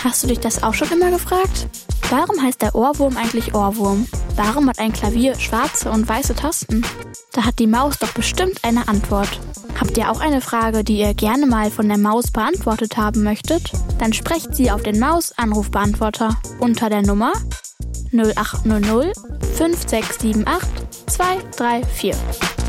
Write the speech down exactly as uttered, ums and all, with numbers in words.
Hast du dich das auch schon immer gefragt? Warum heißt der Ohrwurm eigentlich Ohrwurm? Warum hat ein Klavier schwarze und weiße Tasten? Da hat die Maus doch bestimmt eine Antwort. Habt ihr auch eine Frage, die ihr gerne mal von der Maus beantwortet haben möchtet? Dann sprecht sie auf den Maus-Anrufbeantworter unter der Nummer null acht null null fünf sechs sieben acht zwei drei vier.